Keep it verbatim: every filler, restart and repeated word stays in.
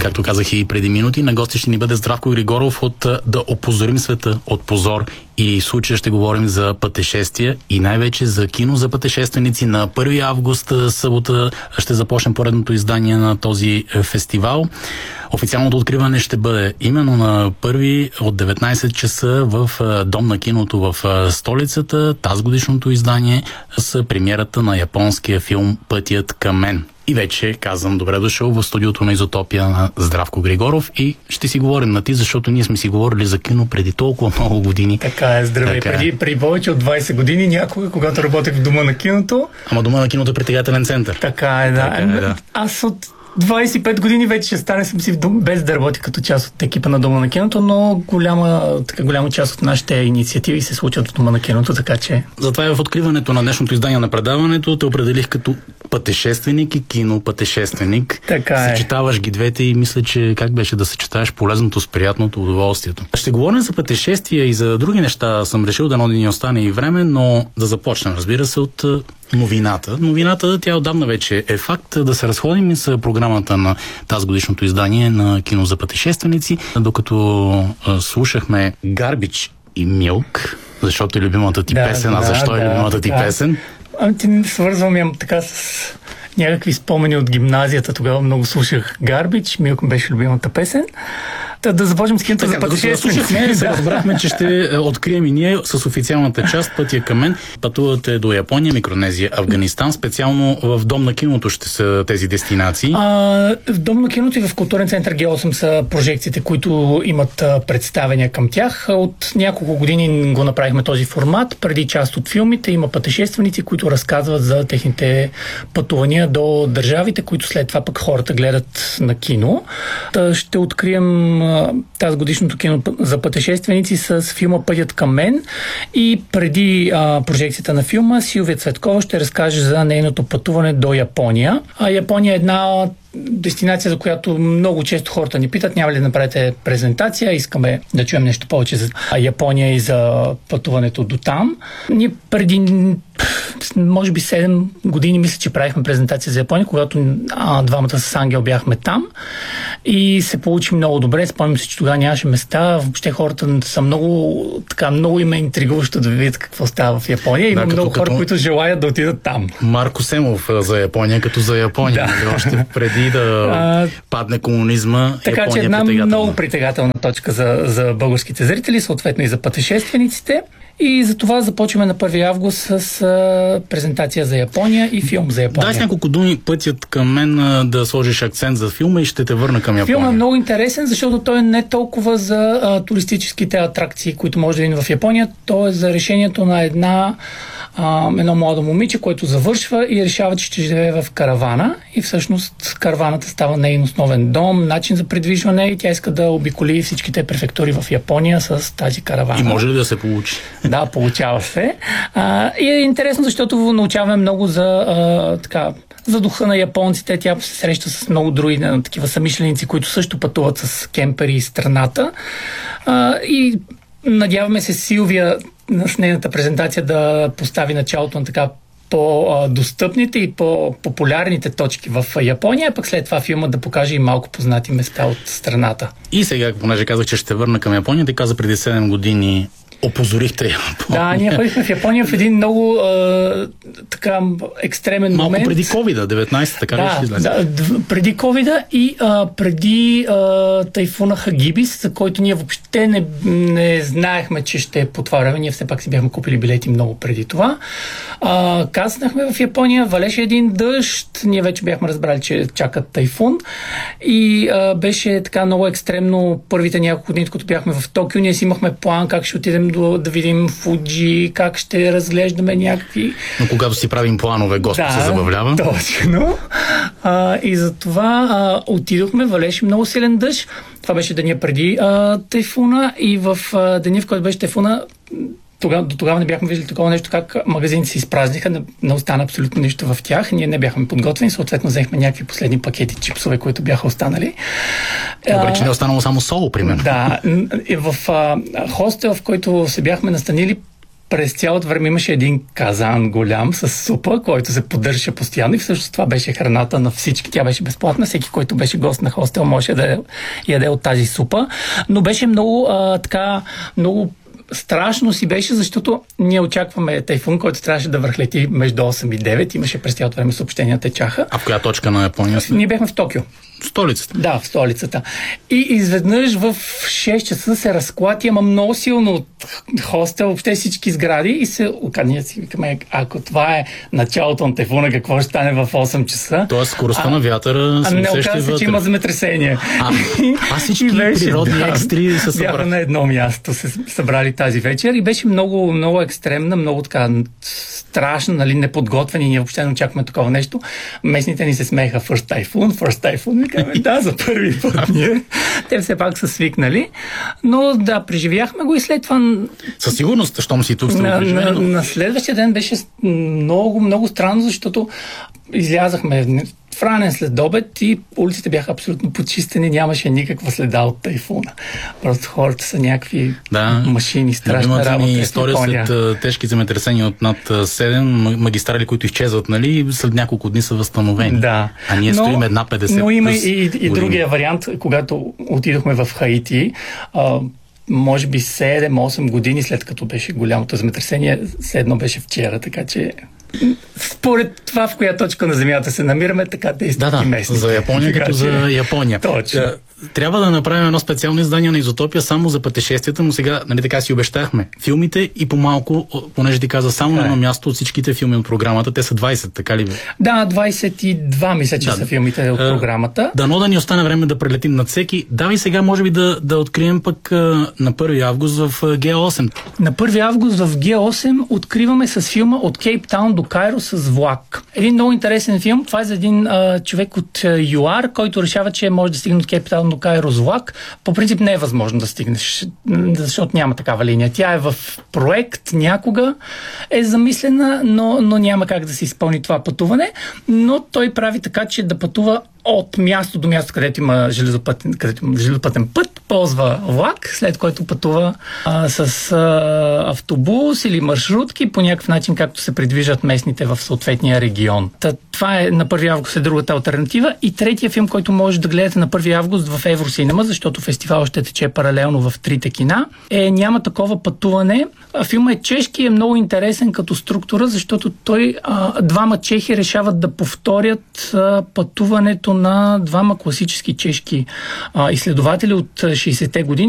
както казах и преди минути. На гости ще ни бъде Здравко Григоров от "Да опозорим света от позор", и в случая ще говорим за пътешествия и най-вече за кино за пътешественици. На първи август, събота, ще започне поредното издание на този фестивал. Официалното откриване ще бъде именно на първи от деветнайсет часа в Дом на киното в столицата. Тази годишното издание с премиерата на японския филм "Пътят към мен". И вече казвам добре дошъл в студиото на Изотопия на Здравко Григоров и ще си говорим на ти, защото ние сме си говорили за кино преди толкова много години. Така е, здравей. Така... Преди, преди повече от двайсет години някога, когато работех в Дома на киното. Ама Дома на киното е притегателен център. Така е, да. Така е, да. Аз от двайсет и пет години вече ще стане съм си в дом, без да работя като част от екипа на Дома на киното, но голяма, така, голяма част от нашите инициативи се случват в Дома на киното, така че... Затова и в откриването на днешното издание на предаването те определих като пътешественик и кинопътешественик. Така е. Съчетаваш ги двете и мисля, че как беше да съчетаеш полезното с приятното, удоволствието. Ще говорим за пътешествия и за други неща. Съм решил да ни остане и време, но да започнем, разбира се, от новината. Новината, тя отдавна вече е факт. Да се разходим и с програмата на тази годишното издание на "Кино за пътешественици". Докато а, слушахме "Гарбич и Милк", защото е любимата ти да, песен. А да, защо да, е любимата ти да. песен? Ами ти свързвам я така с някакви спомени от гимназията. Тогава много слушах "Гарбич", "Милк" беше любимата песен. Та да започнем с киното за пътешественици. Да се разбрахме, че ще открием и ние с официалната част "Пътя към мен". Пътувате до Япония, Микронезия, Афганистан. Специално в Дом на киното ще са тези дестинации. А, в Дом на киното и в Културен център Г осем са прожекциите, които имат представения към тях. От няколко години го направихме този формат. Преди част от филмите има пътешественици, които разказват за техните пътувания до държавите, които след това пък хората гледат на кино. Та ще открием тази годишното кино за пътешественици с филма "Пътят към мен", и преди а, прожекцията на филма Силвия Цветкова ще разкаже за нейното пътуване до Япония. А Япония е една дестинация, за която много често хората ни питат: няма ли да направите презентация, искаме да чуем нещо повече за Япония и за пътуването до там. Ние преди може би седем години мисля, че правихме презентация за Япония, когато а, двамата с Ангел бяхме там и се получи много добре. Спомням се, че тогава нямаше места. Въобще хората са много, така, много им е интригуващо да видят какво става в Япония. Има да, много като, хора, като... които желаят да отидат там. Марко Семов за Япония, като за Япония. Да. Още преди да а, падне комунизма. Така Япония че една притегателна. много притегателна точка за, за българските зрители, съответно и за пътешествениците. И за това започваме на първи август с а, презентация за Япония и филм за Япония. Дай с няколко думи "Пътят към мен", а, да сложиш акцент за филма и ще те върна към Япония. Филмът е много интересен, защото той е не толкова за а, туристическите атракции, които може да видим в Япония. Той е за решението на една а, едно младо момиче, което завършва и решава, че ще живее в каравана, и всъщност караваната става нейн основен дом, начин за придвижване, и тя иска да обиколи всичките префектури в Япония с тази каравана. И може ли да се получи? Да, получава се. А, и е интересно, защото научаваме много за а, така, за духа на японците. Тя се среща с много други на такива самишленици, които също пътуват с кемпери из страната. А, и надяваме се Силвия с нейната презентация да постави началото на така по-достъпните и по-популярните точки в Япония, пък след това филма да покаже и малко познати места от страната. И сега, понеже казах, че ще върна към Япония, ти каза преди седем години опозорихте Япония. Да, ние ходихме в Япония в един много а, така екстремен Малко момент. Малко преди ковид деветнайсета, така да, ли ще излезе? Да, преди ковида и а, преди а, тайфуна Хагибис, за който ние въобще не, не знаехме, че ще е по това време. Ние все пак си бяхме купили билети много преди това. А, каснахме в Япония, валеше един дъжд, ние вече бяхме разбрали, че чакат тайфун, и а, беше така много екстремно първите няколко дни, като бяхме в Токио. Ние си имахме план как ще отидем до, да видим Фуджи, как ще разглеждаме някакви... Но когато си правим планове, Господ да, се забавлява. Точно. А, и затова а, отидохме, валеше много силен дъжд. Това беше деня преди а, тайфуна, и в а, деня, в който беше тайфуна, Тогава, до тогава не бяхме виждали такова нещо, как магазините се изпразниха, не, не остана абсолютно нищо в тях. Ние не бяхме подготвени, съответно взехме някакви последни пакети чипсове, които бяха останали. Добре, че не е останало само соло, примерно. Да, и в а, хостел, в който се бяхме настанили, през цялото време имаше един казан голям с супа, който се поддържаше постоянно и всъщност това беше храната на всички. Тя беше безплатна. Всеки, който беше гост на хостел, можеше да яде от тази супа. Но беше много а, така, много страшно си беше, защото ние очакваме тайфун, който трябваше да върхлети между осем и девет. Имаше през цялото време съобщения течаха. А в коя точка на Япония сте? Ние бяхме в Токио. Столицата? Да, в столицата. И изведнъж в шест часа се разклати, ама много силно от хостел, въобще всички сгради и се ние си викаме, ако това е началото на тайфуна, какво ще стане в осем часа? Тоест скоростта а, на вятъра се не оказа се, че има земетресение. А, а всички беше, природни да, екстри се събрали. Бяха на едно място, се събрали тази вечер и беше много, много екстремна, много така страшна, нали, неподготвени. Ние въобще не очакваме такова нещо. Местните ни се смееха first typhoon, first typhoon. Викаме, да, за първи път ние. Те все пак са свикнали. Но да, преживяхме го и след това... Със сигурност, щом си тук сте на, на, на следващия ден беше много, много странно, защото излязахме в ранен следобед и улиците бяха абсолютно почистени, нямаше никаква следа от тайфуна. Просто хората са някакви да, машини, страшна работа. Ни история след тежки земетресения от над седем магистрали, които изчезват, нали, след няколко дни са възстановени. Да. А ние но, стоим една петдесет. Но има и, и другия вариант, когато отидохме в Хаити, а, може би седем-осем години след като беше голямото земетресение, седно беше вчера, така че според това, в коя точка на Земята се намираме, така действат да, да, и местни. За Япония като за Япония. Точно. Трябва да направим едно специално издание на Изотопия само за пътешествията, но сега, нали така си обещахме. Филмите и по-малко, понеже ти каза само на едно място от всичките филми от програмата, те са двайсет, така ли бе? Да, двайсет и два мисля, че да, са филмите от програмата. Дано да ни остане време да прелетим над всеки. Давай сега, може би, да, да открием пък на първи август в Ге осем. На първи август в Ге осем откриваме с филма От Кейптаун до Кайро с влак. Един много интересен филм. Това е за един а, човек от ЮАР, който решава, че може да стигне от Кейптаун до Кайро с влак. По принцип не е възможно да стигнеш, защото няма такава линия. Тя е в проект, някога е замислена, но, но няма как да се изпълни това пътуване. Но той прави така, че да пътува от място до място, където има железопътен, където има железопътен път, ползва влак, след който пътува а, с а, автобус или маршрутки по някакъв начин, както се придвижат местните в съответния регион. Та, това е на първи август е другата алтернатива. И третия филм, който може да гледате на първи август в Евросинема, защото фестивал ще тече паралелно в трите кина, е Няма такова пътуване. Филмът е чешки, е много интересен като структура, защото той а, двама чехи решават да повторят а, пътуването на двама класически чешки а, изследователи от шейсетте години.